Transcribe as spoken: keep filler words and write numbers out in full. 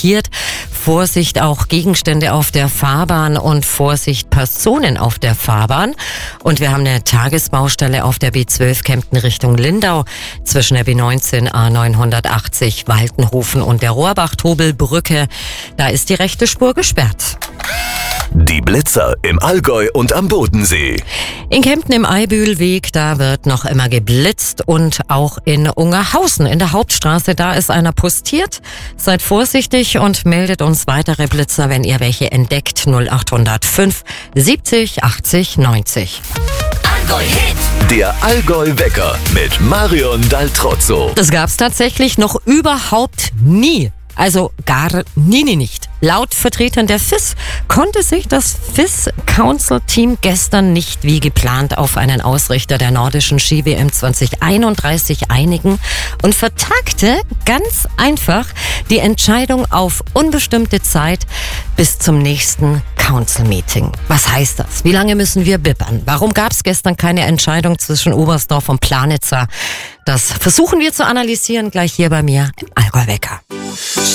blockiert. Vorsicht auch Gegenstände auf der Fahrbahn und Vorsicht Personen auf der Fahrbahn. Und wir haben eine Tagesbaustelle auf der B zwölf Kempten Richtung Lindau zwischen der B neunzehn A neunhundertachtzig Waltenhofen und der Rohrbach-Tobel-Brücke. Da ist die rechte Spur gesperrt. Die Blitzer im Allgäu und am Bodensee. In Kempten im Eibühlweg, da wird noch immer geblitzt und auch in Ungerhausen in der Hauptstraße, da ist einer postiert. Seid vorsichtig und meldet uns weitere Blitzer, wenn ihr welche entdeckt. null acht null fünf siebzig achtzig neunzig. Allgäu-Hit. Der Allgäu-Wecker mit Marion Daltrozzo. Das gab's tatsächlich noch überhaupt nie. Also gar nie, nie nicht. Laut Vertretern der F I S konnte sich das F I S-Council-Team gestern nicht wie geplant auf einen Ausrichter der nordischen Ski-W M zwanzig einunddreißig einigen und vertagte ganz einfach die Entscheidung auf unbestimmte Zeit bis zum nächsten Council-Meeting. Was heißt das? Wie lange müssen wir bibbern? Warum gab es gestern keine Entscheidung zwischen Oberstdorf und Planitzer? Das versuchen wir zu analysieren gleich hier bei mir im Allgäu-Wecker.